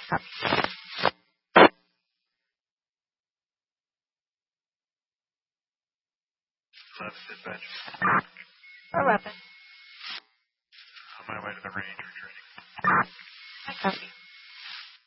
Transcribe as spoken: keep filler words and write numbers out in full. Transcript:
Copy. eleven dispatch. eleven. On my way to the range for training. I copy.